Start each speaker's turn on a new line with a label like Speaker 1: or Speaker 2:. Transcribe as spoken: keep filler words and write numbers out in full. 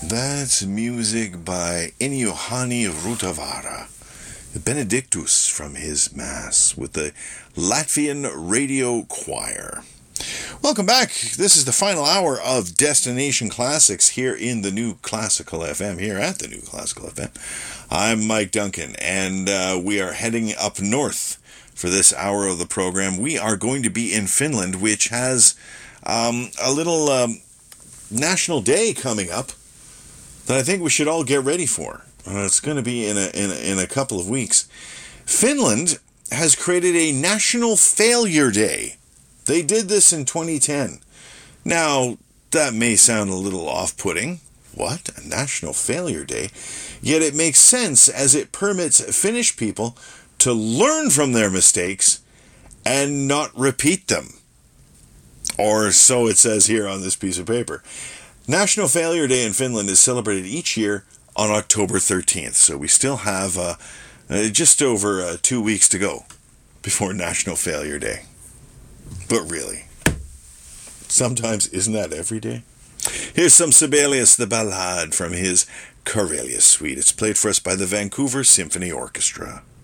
Speaker 1: That's music by Ennio Rutavara, the Benedictus from his Mass with the Latvian Radio Choir. Welcome back. This is the final hour of Destination Classics here in the New Classical F M, here at the New Classical F M. I'm Mike Duncan, and uh, we are heading up north for this hour of the program. We are going to be in Finland, which has um, a little um, national day coming up that I think we should all get ready for. Uh, it's going to be in a, in a in a couple of weeks. Finland has created a National Failure Day. They did this in twenty ten. Now, that may sound a little off-putting. What? A National Failure Day? Yet it makes sense as it permits Finnish people to learn from their mistakes and not repeat them. Or so it says here on this piece of paper. National Failure Day in Finland is celebrated each year on October thirteenth, so we still have uh, uh, just over uh, two weeks to go before National Failure Day. But really, sometimes isn't that every day? Here's some Sibelius the Ballade from his Karelia Suite. It's played for us by the Vancouver Symphony Orchestra.